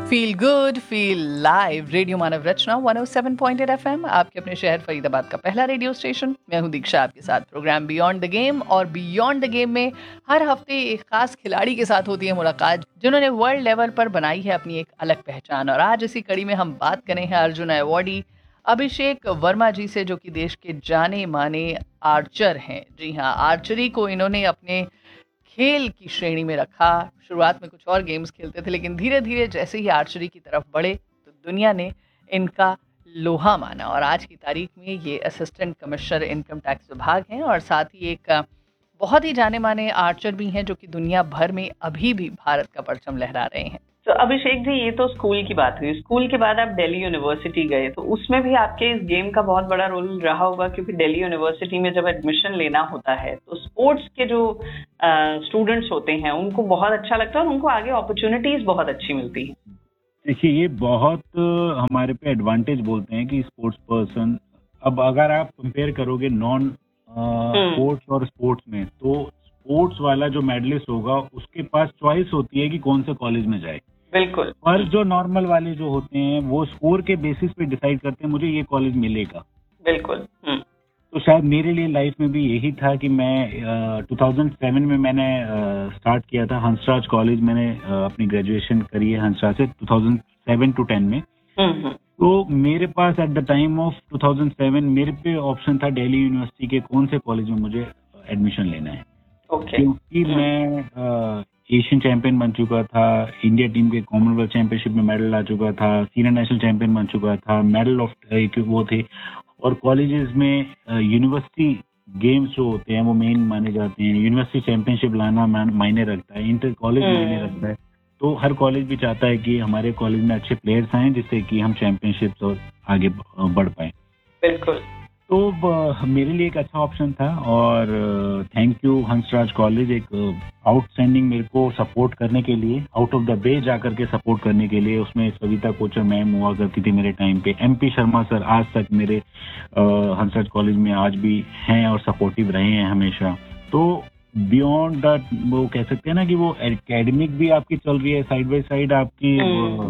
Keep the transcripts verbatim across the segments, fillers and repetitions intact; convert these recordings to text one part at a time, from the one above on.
Feel good feel live radio मानव रचना one O seven point eight FM, आपके अपने शहर फरीदाबाद का पहला रेडियो स्टेशन। मैं हूं दीक्षा, आपके साथ प्रोग्राम बियॉन्ड द गेम। और बियॉन्ड द गेम में हर हफ्ते एक खास खिलाड़ी के साथ होती है मुलाकात, जिन्होंने वर्ल्ड लेवल पर बनाई है अपनी एक अलग पहचान। और आज इसी कड़ी में हम बात करें हैं अर्जुन अवार्डी अभिषेक वर्मा जी से, जो कि देश के जाने माने आर्चर हैं। जी हाँ, आर्चरी को इन्होंने अपने खेल की श्रेणी में रखा। शुरुआत में कुछ और गेम्स खेलते थे, लेकिन धीरे धीरे जैसे ही आर्चरी की तरफ बढ़े तो दुनिया ने इनका लोहा माना। और आज की तारीख में ये असिस्टेंट कमिश्नर इनकम टैक्स विभाग हैं, और साथ ही एक बहुत ही जाने माने आर्चर भी हैं, जो कि दुनिया भर में अभी भी भारत का परचम लहरा रहे हैं। तो अभिषेक जी, ये तो स्कूल की बात हुई। स्कूल के बाद आप दिल्ली यूनिवर्सिटी गए, तो उसमें भी आपके इस गेम का बहुत बड़ा रोल रहा होगा, क्योंकि दिल्ली यूनिवर्सिटी में जब एडमिशन लेना होता है तो स्पोर्ट्स के जो स्टूडेंट्स होते हैं उनको बहुत अच्छा लगता है और उनको आगे अपॉर्चुनिटीज बहुत अच्छी मिलती है। देखिए, ये बहुत हमारे पे एडवांटेज बोलते हैं कि स्पोर्ट्स पर्सन, अब अगर आप कंपेयर करोगे नॉन स्पोर्ट्स और स्पोर्ट्स में, तो स्पोर्ट्स वाला जो मेडलिस्ट होगा उसके पास चॉइस होती है कि कौन से कॉलेज में जाए। बिल्कुल। और जो नॉर्मल वाले जो होते हैं वो स्कोर के बेसिस पे डिसाइड करते हैं मुझे ये कॉलेज मिलेगा। बिल्कुल। तो शायद मेरे लिए लाइफ में भी यही था कि मैं टू थाउजेंड सेवन में मैंने स्टार्ट किया था हंसराज कॉलेज। मैंने uh, अपनी ग्रेजुएशन करी है हंसराज से two thousand seven to ten में। तो मेरे पास at the time of two thousand seven मेरे पे ऑप्शन था दिल्ली यूनिवर्सिटी के कौन से कॉलेज में मुझे एडमिशन लेना है। okay. क्योंकि मैं एशियन चैंपियन बन चुका था, इंडिया टीम के कॉमनवेल्थ चैंपियनशिप में मेडल ला चुका था, सीनियर नेशनल चैंपियन बन चुका था, मेडल ऑफ वो थे। और कॉलेजेस में यूनिवर्सिटी गेम्स जो होते हैं वो मेन माने जाते हैं। यूनिवर्सिटी चैंपियनशिप लाना मायने रखता है, इंटर कॉलेज मायने रखता है। तो हर कॉलेज भी चाहता है कि हमारे कॉलेज में अच्छे प्लेयर्स आए जिससे कि हम चैंपियनशिप और आगे बढ़ पाए। बिल्कुल। तो मेरे लिए एक अच्छा ऑप्शन था, और थैंक यू हंसराज कॉलेज एक आउटस्टैंडिंग मेरे को सपोर्ट करने के लिए, आउट ऑफ द वे जाकर के सपोर्ट करने के लिए। उसमें सविता कोचर मैम हुआ करती थी मेरे टाइम पे, एमपी शर्मा सर आज तक मेरे हंसराज कॉलेज में आज भी हैं और सपोर्टिव रहे हैं हमेशा। तो बियॉन्ड दैट वो कह सकते हैं ना कि वो एकेडमिक भी आपकी चल रही है, साइड बाय साइड आपकी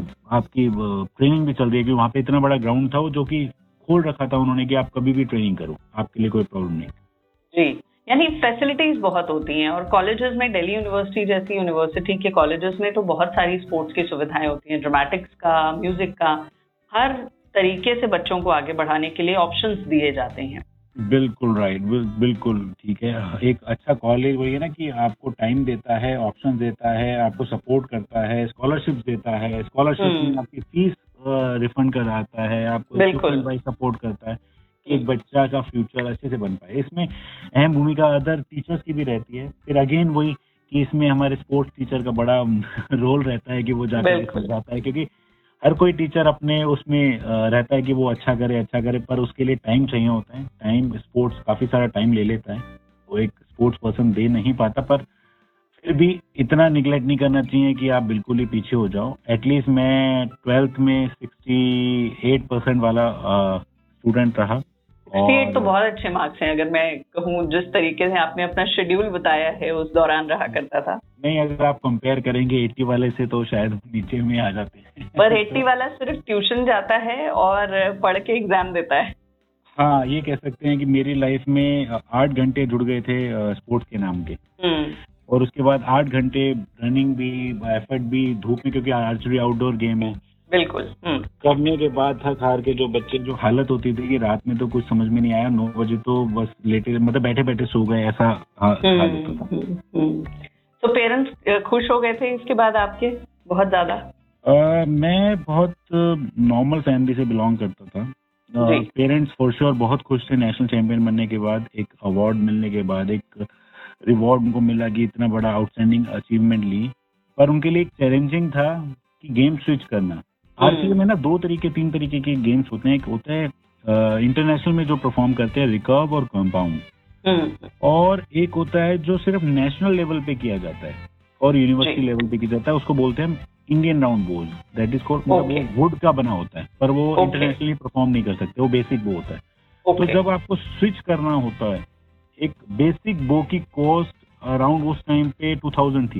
आपकी ट्रेनिंग भी चल रही है, कि वहाँ पे इतना बड़ा ग्राउंड था जो कि खोल रखा था उन्होंने कि आप कभी भी ट्रेनिंग करो, आपके लिए कोई प्रॉब्लम नहीं। जी, यानी फैसिलिटीज बहुत होती हैं। और कॉलेजेस में दिल्ली यूनिवर्सिटी जैसी यूनिवर्सिटी के कॉलेजेस में तो बहुत सारी स्पोर्ट्स की सुविधाएं होती हैं, ड्रामेटिक्स का, म्यूजिक का, हर तरीके से बच्चों को आगे बढ़ाने के लिए ऑप्शंस दिए जाते हैं। बिल्कुल राइट, बिल्कुल ठीक है। एक अच्छा कॉलेज वही है ना कि आपको टाइम देता है, ऑप्शन देता है, आपको सपोर्ट करता है, स्कॉलरशिप देता है, स्कॉलरशिप में आपकी फीस रिफंड कराता है, आपको भाई सपोर्ट करता है कि एक बच्चा का फ्यूचर अच्छे से बन पाए। इसमें अहम भूमिका अदर टीचर्स की भी रहती है। फिर अगेन वही कि इसमें हमारे स्पोर्ट्स टीचर का बड़ा रोल रहता है कि वो जाकर जाता है, क्योंकि हर कोई टीचर अपने उसमें रहता है कि वो अच्छा करे अच्छा करे पर उसके लिए टाइम चाहिए होता है। टाइम स्पोर्ट्स काफी सारा टाइम ले लेता है, वो एक स्पोर्ट्स पर्सन दे नहीं पाता। पर फिर भी इतना निगलेक्ट नहीं करना चाहिए कि आप बिल्कुल ही पीछे हो जाओ। एटलीस्ट मैं ट्वेल्थ में सिक्सटी एट परसेंट वाला स्टूडेंट रहा। और तो बहुत अच्छे मार्क्स हैं, अगर मैं कहूँ जिस तरीके से आपने अपना शेड्यूल बताया है उस दौरान रहा करता था। नहीं, अगर आप कंपेयर करेंगे अस्सी वाले से तो शायद नीचे में आ जाते हैं। पर अस्सी वाला सिर्फ ट्यूशन जाता है और पढ़ के एग्जाम देता है। हाँ, ये कह सकते हैं कि मेरी लाइफ में आठ घंटे जुड़ गए थे स्पोर्ट्स के नाम के, और उसके बाद आठ घंटे रनिंग भी, एफर्ट भी, धूप में, क्योंकि आर्चरी आउटडोर गेम है। बिल्कुल। करने के बाद थक हार के जो बच्चे जो हालत होती थी कि रात में तो कुछ समझ में नहीं आया, नौ बजे तो बस लेटे मतलब बैठे बैठे सो गए, ऐसा हालत होता था। तो पेरेंट्स खुश हो गए थे इसके बाद आपके बहुत ज्यादा? मैं बहुत नॉर्मल फैमिली से बिलोंग करता था। पेरेंट्स फॉर श्योर बहुत खुश थे नेशनल चैंपियन बनने के बाद, एक अवार्ड मिलने के बाद, एक रिवॉर्ड उनको मिला कि इतना बड़ा आउटस्टैंडिंग अचीवमेंट ली। पर उनके लिए एक चैलेंजिंग था कि गेम स्विच करना। आरसीए में ना दो तरीके तीन तरीके के गेम्स होते हैं। एक होता है इंटरनेशनल में जो परफॉर्म करते हैं रिकर्व और कंपाउंड, और एक होता है जो सिर्फ नेशनल लेवल पे किया जाता है और यूनिवर्सिटी लेवल पे किया जाता है। उसको बोलते हैं इंडियन राउंड बोल, दैट इज कॉल्ड, मतलब वो वुड का बना होता है पर वो इंटरनेशनली परफॉर्म नहीं कर सकते, वो बेसिक बो होता है। तो जब आपको स्विच करना होता है, एक बेसिक बो की कॉस्ट अराउंड उस टाइम पे टू थाउजेंड थी,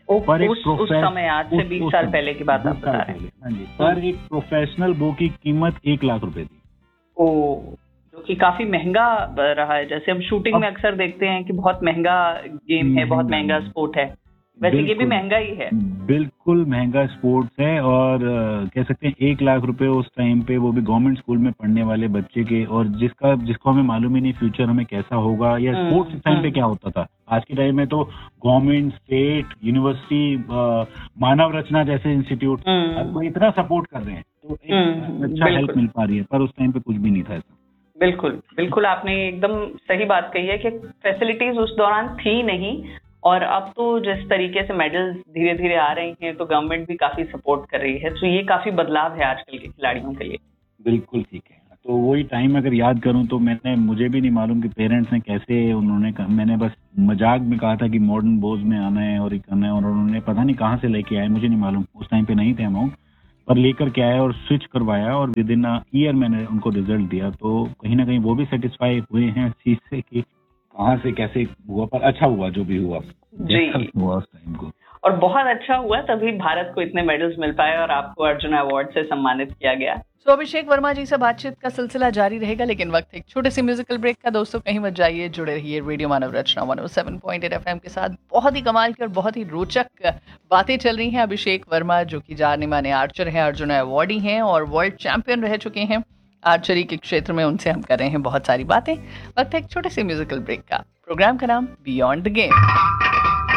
ओ, पर एक उस, उस प्रोफेस- समय आज से उस- बीस उस साल समय, पहले की बात आप बीस बता साल रहे हैं। पहले, हाँ जी, पर एक प्रोफेशनल बो की कीमत एक लाख रुपए थी। ओ, जो कि काफी महंगा रहा है। जैसे हम शूटिंग अब- में अक्सर देखते हैं कि बहुत महंगा गेम है, बहुत महंगा स्पोर्ट है, वैसे ये भी बिल्कुल, महंगा ही है। बिल्कुल महंगा स्पोर्ट्स है। और अ, कह सकते हैं एक लाख रुपए उस टाइम पे, वो भी गवर्नमेंट स्कूल में पढ़ने वाले बच्चे के, और जिसका जिसको हमें मालूम ही नहीं फ्यूचर हमें कैसा होगा या हम्म, स्पोर्ट्स टाइम पे हम्म। क्या होता था। आज के टाइम में तो गवर्नमेंट, स्टेट, यूनिवर्सिटी, मानव रचना जैसे इंस्टीट्यूट हम्म, आपको इतना सपोर्ट कर रहे हैं, तो एक हम्म, अच्छा हेल्प बिल्कुल। मिल पा रही है। पर उस टाइम पे कुछ भी नहीं था ऐसा। बिल्कुल बिल्कुल, आपने एकदम सही बात कही है कि फैसिलिटीज उस दौरान थी नहीं, और अब तो जिस तरीके से मेडल्स धीरे धीरे आ रही हैं तो गवर्नमेंट भी काफी सपोर्ट कर रही है, तो ये काफी बदलाव है आजकल के खिलाड़ियों के लिए। बिल्कुल ठीक है। तो वही टाइम अगर याद करूं तो मैंने मुझे भी नहीं मालूम कि पेरेंट्स ने कैसे, उन्होंने कहा, मैंने बस मजाक में कहा था कि मॉडर्न बोज में आना है और ये करना है, और उन्होंने पता नहीं कहाँ से लेके आए, मुझे नहीं मालूम, उस टाइम पे नहीं थे हम, पर लेकर के आया और स्विच करवाया, और विद इन ईयर मैंने उनको रिजल्ट दिया। तो कहीं ना कहीं वो भी सेटिस्फाई हुए हैं इस चीज से कि कहाँ से कैसे हुआ, पर अच्छा हुआ जो भी हुआ जी, हुआ उस टाइम को। और बहुत अच्छा हुआ, तभी भारत को इतने मेडल्स मिल पाए और आपको अर्जुन अवार्ड से सम्मानित किया गया। तो अभिषेक वर्मा जी से बातचीत का सिलसिला जारी रहेगा, लेकिन वक्त एक छोटे से म्यूजिकल ब्रेक का। दोस्तों कहीं मत जाइए, जुड़े रहिए रेडियो मानव रचना one O seven point eight FM के साथ। बहुत ही कमाल की और बहुत ही रोचक बातें चल रही हैं। अभिषेक वर्मा जो कि जाने माने आर्चर हैं, अर्जुन अवार्डी हैं और वर्ल्ड चैंपियन रह चुके हैं आर्चरी के क्षेत्र में, उनसे हम कर रहे हैं बहुत सारी बातें। वक्त एक छोटे से म्यूजिकल ब्रेक का। प्रोग्राम का नाम बियॉन्ड द गेम।